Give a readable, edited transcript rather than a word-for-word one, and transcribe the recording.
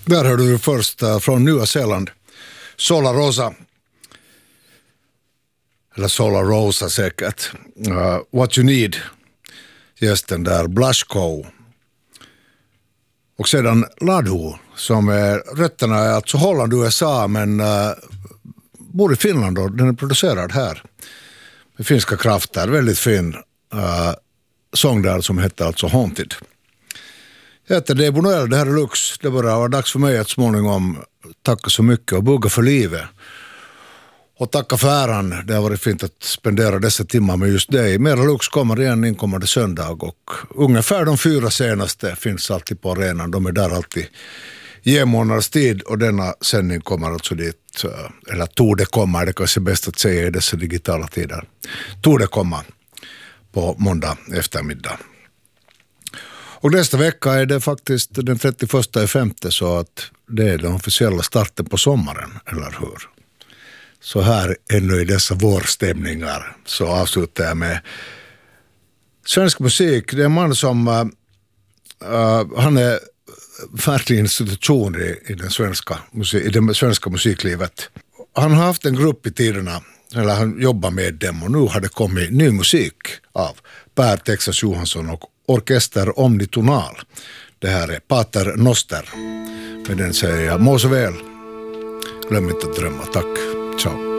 Där hörde du först från Nya Zeeland. Solar Rosa. Eller Solar Rosa säkert. What You Need. Gästen där, Blushko. Och sedan Ladu, som rötterna är alltså Holland, USA, men bor i Finland och den är producerad här. Med finska krafter, väldigt fin sång där som heter alltså Haunted. Jag heter Debo Noel, det här är Lux. Det börjar vara dags för mig att småningom tacka så mycket och bugga för livet. Och tacka för äran. Det har varit fint att spendera dessa timmar med just dig. Mera Lux kommer igen inkommande söndag och ungefär de 4 senaste finns alltid på arenan. De är där alltid i månaders tid och denna sändning kommer alltså dit, eller torde komma, det kanske är bäst att säga i dessa digitala tider. Torde komma på måndag eftermiddag. Och nästa vecka är det faktiskt den 31/5, så att det är den officiella starten på sommaren, eller hur? Så här ännu i dessa vårstämningar så avslutar jag med svensk musik. Det är en man som han är verklig institution i det svenska musiklivet. Han har haft en grupp i tiderna, eller han jobbar med dem, och nu har det kommit ny musik av Per Texas Johansson och Orkester Omnitonal. Det här är Pater Noster. Med den säger jag må så väl. Glöm inte att drömma. Tack. Ciao.